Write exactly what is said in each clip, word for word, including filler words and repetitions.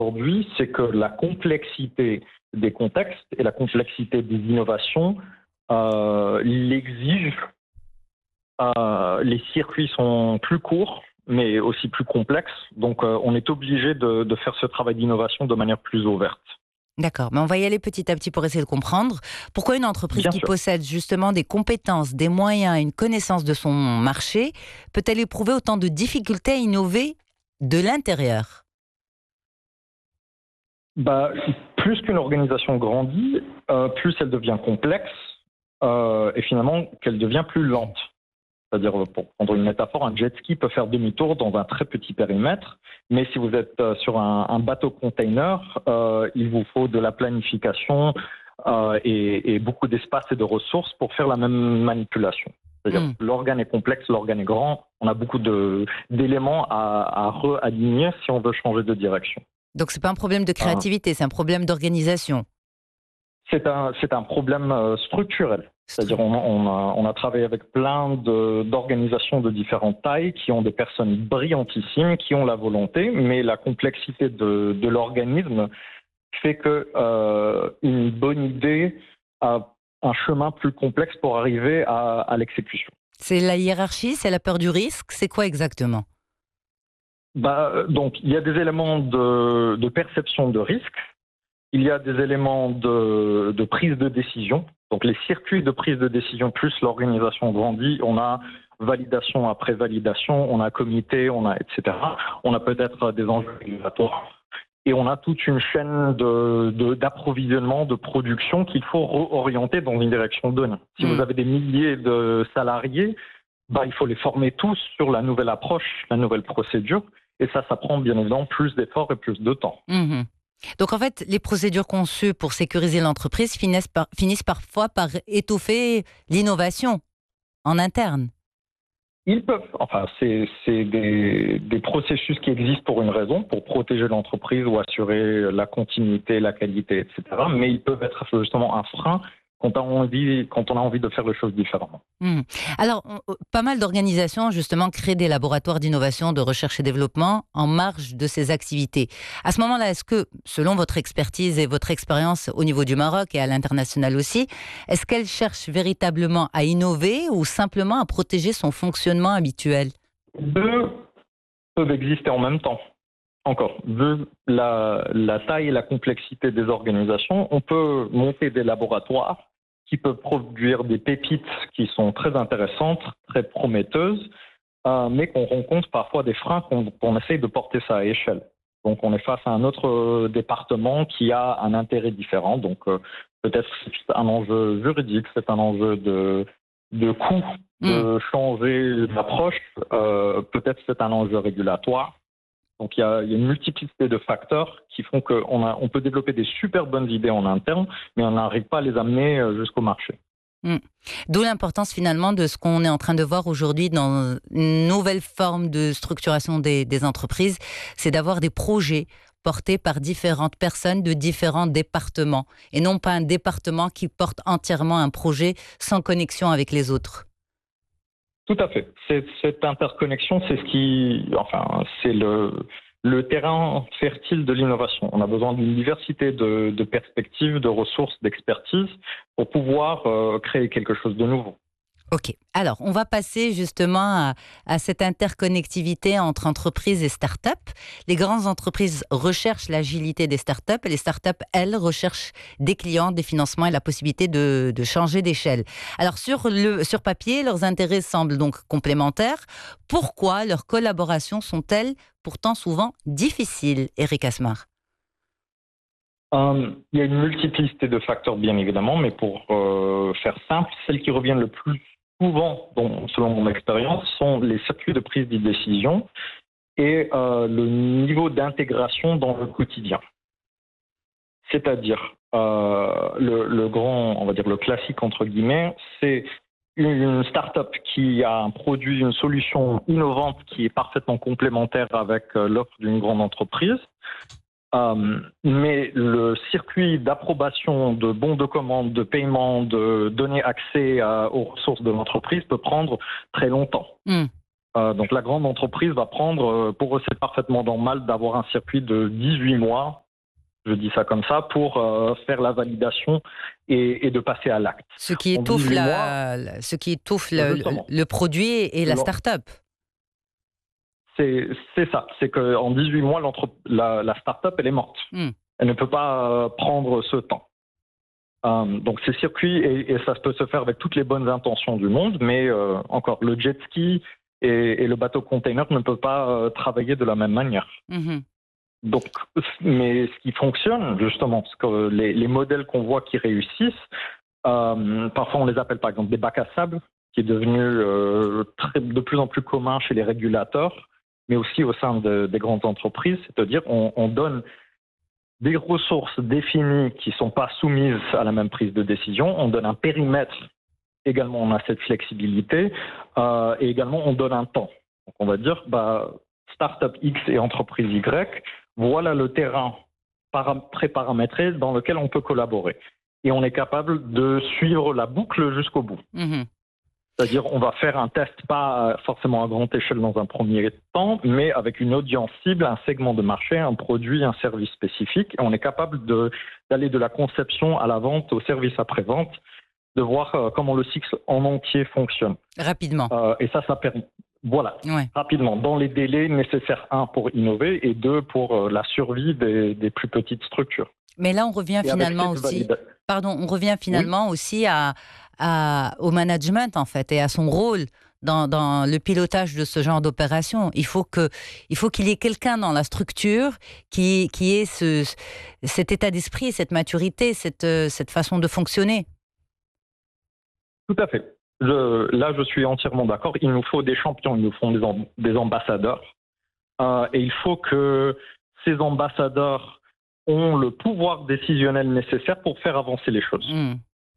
aujourd'hui, c'est que la complexité des contextes et la complexité des innovations euh, l'exigent. Euh, les circuits sont plus courts, mais aussi plus complexes. Donc, euh, on est obligé de, de faire ce travail d'innovation de manière plus ouverte. D'accord, mais on va y aller petit à petit pour essayer de comprendre. Pourquoi une entreprise Bien qui sûr. possède justement des compétences, des moyens, une connaissance de son marché, peut-elle éprouver autant de difficultés à innover de l'intérieur? Bah, plus qu'une organisation grandit, euh, plus elle devient complexe euh, et finalement qu'elle devient plus lente. C'est-à-dire, pour prendre une métaphore, un jet ski peut faire demi-tour dans un très petit périmètre, mais si vous êtes euh, sur un, un bateau container, euh, il vous faut de la planification euh, et, et beaucoup d'espace et de ressources pour faire la même manipulation. C'est-à-dire, Hmm. l'organe est complexe, l'organe est grand, on a beaucoup de, d'éléments à, à re-aligner si on veut changer de direction. Donc c'est pas un problème de Hein. créativité, c'est un problème d'organisation. C'est un, c'est un problème euh, structurel. C'est-à-dire Stru- on, on, a, on a travaillé avec plein de, d'organisations de différentes tailles qui ont des personnes brillantissimes, qui ont la volonté, mais la complexité de, de l'organisme fait que euh, une bonne idée a un chemin plus complexe pour arriver à, à l'exécution. C'est la hiérarchie, c'est la peur du risque, c'est quoi exactement? Bah, donc il y a des éléments de, de perception de risque. Il y a des éléments de, de prise de décision. Donc les circuits de prise de décision plus l'organisation grandit, on a validation après validation, on a comité, on a et cetera. On a peut-être des enjeux régulatoires et on a toute une chaîne de, de, d'approvisionnement, de production qu'il faut réorienter dans une direction donnée. Si vous Hmm. avez des milliers de salariés, bah, il faut les former tous sur la nouvelle approche, la nouvelle procédure. Et ça, ça prend bien évidemment plus d'efforts et plus de temps. Mhm. Donc en fait, les procédures conçues pour sécuriser l'entreprise finissent, par- finissent parfois par étouffer l'innovation en interne. Ils peuvent, enfin, c'est c'est des, des processus qui existent pour une raison, pour protéger l'entreprise ou assurer la continuité, la qualité, et cetera. Mais ils peuvent être justement un frein quand on a envie, quand on a envie de faire les choses différemment. Mhm. Alors, on- euh, pas mal d'organisations, justement, créent des laboratoires d'innovation, de recherche et développement en marge de ces activités. À ce moment-là, est-ce que, selon votre expertise et votre expérience au niveau du Maroc et à l'international aussi, est-ce qu'elles cherchent véritablement à innover ou simplement à protéger son fonctionnement habituel? Deux peuvent exister en même temps. Encore, vu la, la taille et la complexité des organisations, on peut monter des laboratoires qui peuvent produire des pépites qui sont très intéressantes, très prometteuses, euh, mais qu'on rencontre parfois des freins qu'on qu'on essaye de porter ça à échelle. Donc on est face à un autre euh, département qui a un intérêt différent. Donc euh, peut-être c'est un enjeu juridique, c'est un enjeu de, de coût Hmm. de changer d'approche, euh, peut-être c'est un enjeu régulatoire. Donc il y, a, il y a une multiplicité de facteurs qui font qu'on a, on peut développer des super bonnes idées en interne, mais on n'arrive pas à les amener euh, jusqu'au marché. Hmm. D'où l'importance finalement de ce qu'on est en train de voir aujourd'hui dans une nouvelle forme de structuration des, des entreprises, c'est d'avoir des projets portés par différentes personnes de différents départements et non pas un département qui porte entièrement un projet sans connexion avec les autres. Tout à fait. C'est- cette interconnexion, c'est ce qui, enfin, c'est le, le terrain fertile de l'innovation. On a besoin d'une diversité de, de perspectives, de ressources, d'expertise pour pouvoir euh, créer quelque chose de nouveau. Ok, alors on va passer justement à, à cette interconnectivité entre entreprises et start-up. Les grandes entreprises recherchent l'agilité des start-up et les start-up, elles, recherchent des clients, des financements et la possibilité de, de changer d'échelle. Alors sur, le, sur papier, leurs intérêts semblent donc complémentaires. Pourquoi leurs collaborations sont-elles pourtant souvent difficiles, Eric Asmar? Euh, il y a une multiplicité de facteurs, bien évidemment, mais pour euh, faire simple, celles qui reviennent le plus souvent, dont, selon mon expérience, sont les circuits de prise de décision et euh, le niveau d'intégration dans le quotidien. C'est-à-dire, euh, le, le grand, on va dire le classique entre guillemets, c'est une start-up qui a un produit, une solution innovante qui est parfaitement complémentaire avec euh, l'offre d'une grande entreprise. Euh, mais le circuit d'approbation de bons de commande, de paiement, de donner accès à- aux ressources de l'entreprise peut prendre très longtemps. Hmm. Euh, donc la grande entreprise va prendre, euh, pour eux c'est parfaitement normal d'avoir un circuit de dix-huit mois, je dis ça comme ça, pour euh, faire la validation et, et de passer à l'acte. Ce qui En étouffe, dix-huit mois, la, la- ce qui étouffe le, le- justement, le produit et la start-up. c'est c'est ça, c'est qu'en dix-huit mois, l'entre- la, la start-up, elle est morte. Hmm. Elle ne peut pas euh, prendre ce temps. Euh, donc ces circuits, et, et ça peut se faire avec toutes les bonnes intentions du monde, mais euh, encore, le jet ski et, et le bateau container ne peuvent pas euh, travailler de la même manière. Mhm. Donc, mais ce qui fonctionne, justement, ce que les, les modèles qu'on voit qui réussissent, euh, parfois on les appelle par exemple des bacs à sable, qui est devenu euh, très, de plus en plus commun chez les régulateurs, mais aussi au sein de, des grandes entreprises, c'est-à-dire on, on donne des ressources définies qui ne sont pas soumises à la même prise de décision, on donne un périmètre, également on a cette flexibilité, euh, et également on donne un temps. Donc on va dire, bah, Startup X et entreprise Y, voilà le terrain para- pré-paramétré dans lequel on peut collaborer. Et on est capable de suivre la boucle jusqu'au bout. Mhm. C'est-à-dire, on va faire un test, pas forcément à grande échelle dans un premier temps, mais avec une audience cible, un segment de marché, un produit, un service spécifique. Et on est capable de, d'aller de la conception à la vente, au service après-vente, de voir euh, comment le cycle en entier fonctionne. Rapidement. Euh, et ça, ça permet, voilà, Ouais. rapidement, dans les délais nécessaires, un, pour innover, et deux, pour euh, la survie des, des plus petites structures. Mais là, on revient Et avec finalement cette aussi. valida- Pardon, on revient finalement aussi à, à- au management en fait et à son rôle dans, dans le pilotage de ce genre d'opération. Il faut que, il faut qu'il y ait quelqu'un dans la structure qui, qui ait ce, cet état d'esprit, cette maturité, cette, euh, cette façon de fonctionner. Tout à fait. Je- là, je suis entièrement d'accord. Il nous faut des champions, il nous faut des, amb- des ambassadeurs. Euh, et il faut que ces ambassadeurs ont le pouvoir décisionnel nécessaire pour faire avancer les choses. Mm.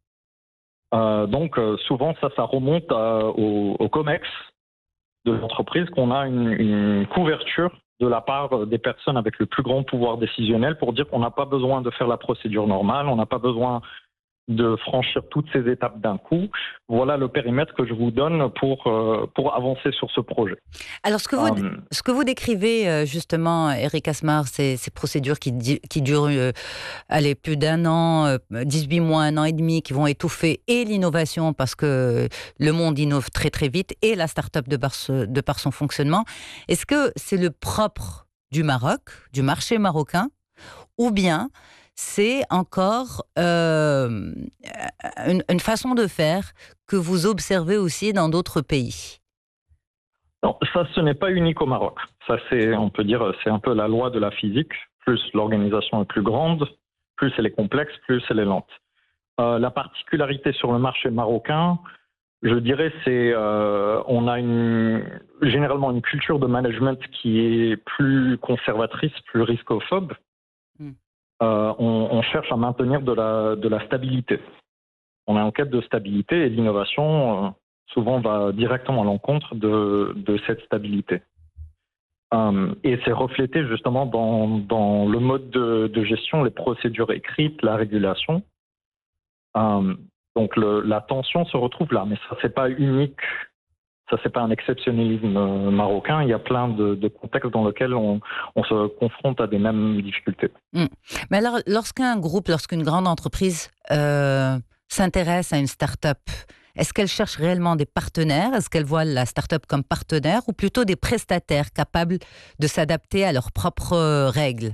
Euh, donc, euh, souvent, ça, ça remonte à- au, au COMEX de l'entreprise, qu'on a une, une couverture de la part des personnes avec le plus grand pouvoir décisionnel pour dire qu'on n'a pas besoin de faire la procédure normale, on n'a pas besoin de franchir toutes ces étapes d'un coup. Voilà le périmètre que je vous donne pour, euh, pour avancer sur ce projet. Alors, ce que vous, Euh, ce que vous décrivez euh, justement, Eric Asmar, ces, ces procédures qui, di- qui durent euh, allez, plus d'un an, euh, dix-huit mois, un an et demi, qui vont étouffer et l'innovation parce que le monde innove très très vite et la start-up de par, ce- de par son fonctionnement. Est-ce que c'est le propre du Maroc, du marché marocain, ou bien c'est encore euh, une, une façon de faire que vous observez aussi dans d'autres pays? non, ça, ce n'est pas unique au Maroc. Ça, c'est, on peut dire, c'est un peu la loi de la physique. Plus l'organisation est plus grande, plus elle est complexe, plus elle est lente. Euh, la particularité sur le marché marocain, je dirais, c'est euh, on a une, généralement une culture de management qui est plus conservatrice, plus riscophobe. Mm. Euh, on, on cherche à maintenir de la, de la stabilité. On est en quête de stabilité et l'innovation, euh, souvent, va directement à l'encontre de, de cette stabilité. Euh, et c'est reflété justement dans, dans le mode de, de gestion, les procédures écrites, la régulation. Euh, donc le, la tension se retrouve là, mais ça, c'est pas unique. Ça, c'est pas un exceptionnalisme euh, marocain. Il y a plein de, de contextes dans lesquels on, on se confronte à des mêmes difficultés. Mm. Mais alors, lorsqu'un groupe, lorsqu'une grande entreprise euh, s'intéresse à une start-up, est-ce qu'elle cherche réellement des partenaires? Est-ce qu'elle voit la start-up comme partenaire ou plutôt des prestataires capables de s'adapter à leurs propres euh, règles?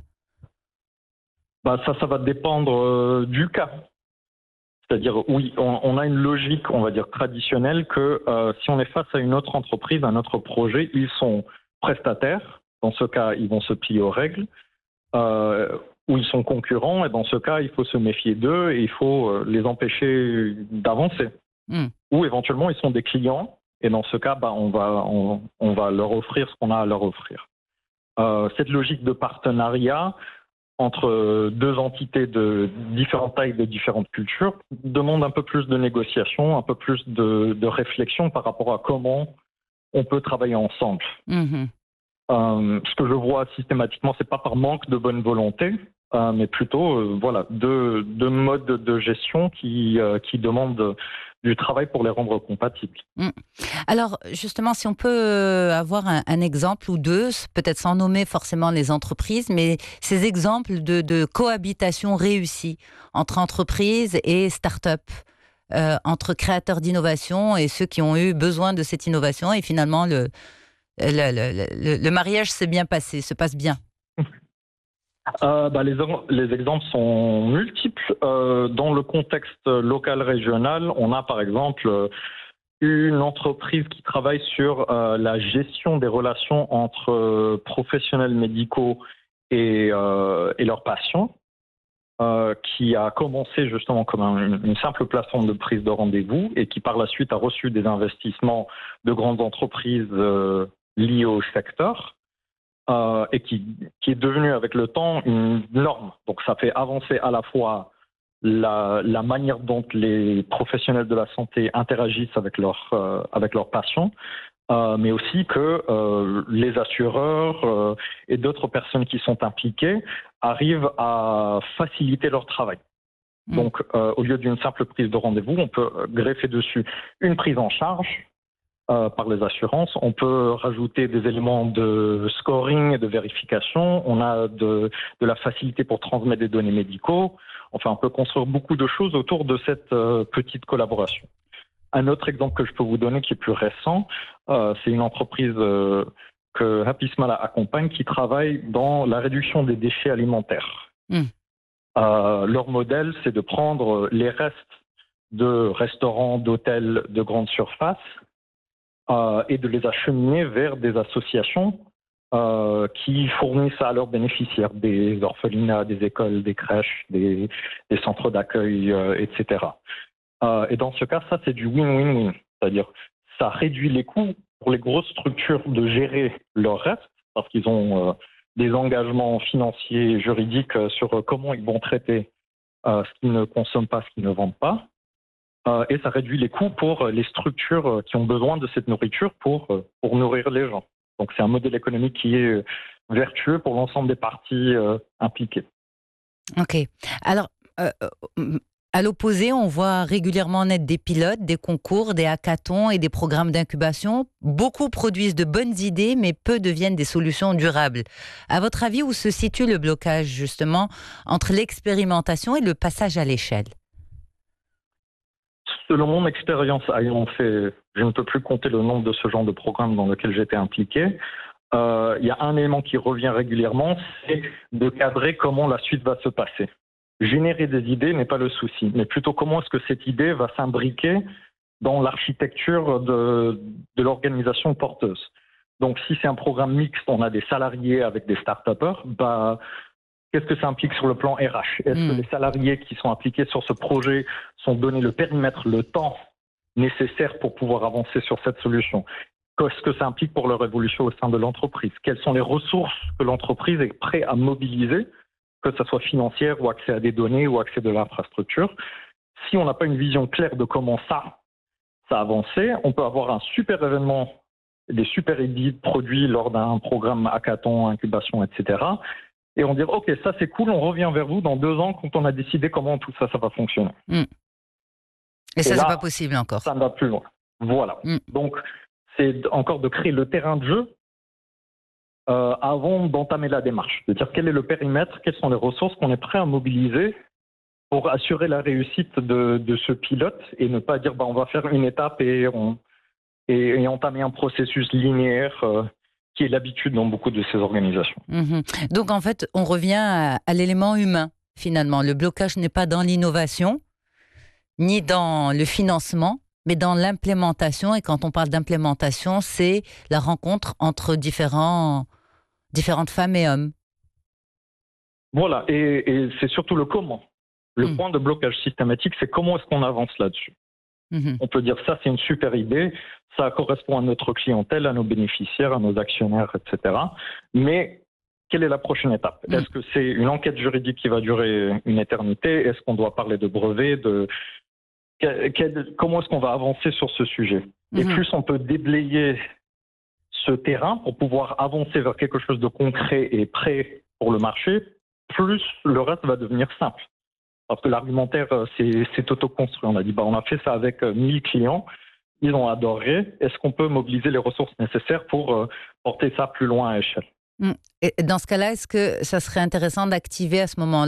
Bah, ça, ça va dépendre euh, du cas. C'est-à-dire, oui, on, on a une logique, on va dire, traditionnelle que euh, si on est face à une autre entreprise, un autre projet, ils sont prestataires. Dans ce cas, ils vont se plier aux règles. Euh, ou ils sont concurrents, et dans ce cas, il faut se méfier d'eux et il faut euh, les empêcher d'avancer. Mm. Ou éventuellement, ils sont des clients, et dans ce cas, bah, on, va, on, on va leur offrir ce qu'on a à leur offrir. Euh, cette logique de partenariat entre deux entités de différentes tailles, de différentes cultures, demande un peu plus de négociation, un peu plus de, de réflexion par rapport à comment on peut travailler ensemble. Mm-hmm. Euh, ce que je vois systématiquement, c'est pas par manque de bonne volonté, euh, mais plutôt euh, voilà deux, deux modes de gestion qui, euh, qui demandent du travail pour les rendre compatibles. Mmh. Alors, justement, si on peut avoir un, un exemple ou deux, peut-être sans nommer forcément les entreprises, mais ces exemples de, de cohabitation réussie entre entreprises et start-up, euh, entre créateurs d'innovation et ceux qui ont eu besoin de cette innovation, et finalement, le, le, le, le, le mariage s'est bien passé, se passe bien. Euh, bah, les, les exemples sont multiples. Euh, dans le contexte local régional, on a par exemple euh, une entreprise qui travaille sur euh, la gestion des relations entre euh, professionnels médicaux et, euh, et leurs patients, euh, qui a commencé justement comme un, une simple plateforme de prise de rendez-vous et qui par la suite a reçu des investissements de grandes entreprises euh, liées au secteur. Euh, et qui, qui est devenu avec le temps une norme. Donc ça fait avancer à la fois la, la manière dont les professionnels de la santé interagissent avec, leur, euh, avec leurs patients, euh, mais aussi que euh, les assureurs euh, et d'autres personnes qui sont impliquées arrivent à faciliter leur travail. Mmh. Donc euh, au lieu d'une simple prise de rendez-vous, on peut greffer dessus une prise en charge Euh, par les assurances. On peut rajouter des éléments de scoring et de vérification. On a de, de la facilité pour transmettre des données médicaux. Enfin, on peut construire beaucoup de choses autour de cette euh, petite collaboration. Un autre exemple que je peux vous donner qui est plus récent, euh, c'est une entreprise euh, que Happy Smile accompagne qui travaille dans la réduction des déchets alimentaires. Mmh. Euh, leur modèle, c'est de prendre les restes de restaurants, d'hôtels de grande surface Euh, et de les acheminer vers des associations euh, qui fournissent à leurs bénéficiaires des orphelinats, des écoles, des crèches, des, des centres d'accueil, euh, et cetera. Euh, et dans ce cas, ça, c'est du win-win-win. C'est-à-dire, ça réduit les coûts pour les grosses structures de gérer leurs restes, parce qu'ils ont euh, des engagements financiers et juridiques sur comment ils vont traiter euh, ce qu'ils ne consomment pas, ce qu'ils ne vendent pas. Euh, et ça réduit les coûts pour les structures qui ont besoin de cette nourriture pour, pour nourrir les gens. Donc c'est un modèle économique qui est vertueux pour l'ensemble des parties euh, impliquées. Ok. Alors, euh, à l'opposé, on voit régulièrement naître des pilotes, des concours, des hackathons et des programmes d'incubation. Beaucoup produisent de bonnes idées, mais peu deviennent des solutions durables. À votre avis, où se situe le blocage justement entre l'expérimentation et le passage à l'échelle ? Selon mon expérience ayant fait, je ne peux plus compter le nombre de ce genre de programmes dans lequel j'étais impliqué, euh, il y a un élément qui revient régulièrement, c'est de cadrer comment la suite va se passer. Générer des idées n'est pas le souci, mais plutôt comment est-ce que cette idée va s'imbriquer dans l'architecture de, de l'organisation porteuse. Donc si c'est un programme mixte, on a des salariés avec des start-upers, bah, qu'est-ce que ça implique sur le plan R H? Est-ce mmh. que les salariés qui sont impliqués sur ce projet sont donnés le périmètre, le temps nécessaire pour pouvoir avancer sur cette solution? Qu'est-ce que ça implique pour leur évolution au sein de l'entreprise? Quelles sont les ressources que l'entreprise est prête à mobiliser, que ce soit financière ou accès à des données ou accès de l'infrastructure? Si on n'a pas une vision claire de comment ça, ça a avancé, on peut avoir un super événement, des super idées produits lors d'un programme hackathon, incubation, et cetera, et on dit, OK, ça c'est cool, on revient vers vous dans deux ans quand on a décidé comment tout ça, ça va fonctionner. Mmh. Et, et ça, c'est pas possible encore. Ça ne va plus loin. Voilà. Mmh. Donc, c'est encore de créer le terrain de jeu euh, avant d'entamer la démarche. De dire quel est le périmètre, quelles sont les ressources qu'on est prêt à mobiliser pour assurer la réussite de, de ce pilote et ne pas dire, bah, on va faire une étape et, on, et, et entamer un processus linéaire euh, qui est l'habitude dans beaucoup de ces organisations. Mmh. Donc en fait, on revient à, à l'élément humain, finalement. Le blocage n'est pas dans l'innovation, ni dans le financement, mais dans l'implémentation. Et quand on parle d'implémentation, c'est la rencontre entre différents, différentes femmes et hommes. Voilà, et, et c'est surtout le comment. Le mmh. point de blocage systématique, c'est comment est-ce qu'on avance là-dessus. Mmh. On peut dire ça, c'est une super idée, ça correspond à notre clientèle, à nos bénéficiaires, à nos actionnaires, et cetera. Mais quelle est la prochaine étape? Mmh. Est-ce que c'est une enquête juridique qui va durer une éternité? Est-ce qu'on doit parler de brevets, de... Comment est-ce qu'on va avancer sur ce sujet? mmh. Et plus on peut déblayer ce terrain pour pouvoir avancer vers quelque chose de concret et prêt pour le marché, plus le reste va devenir simple. Parce que l'argumentaire, euh, c'est, c'est auto-construit. On a dit, bah, on a fait ça avec euh, mille clients, ils ont adoré. Est-ce qu'on peut mobiliser les ressources nécessaires pour euh, porter ça plus loin à échelle? Mm. Et dans ce cas-là, est-ce que ça serait intéressant d'activer à ce moment-là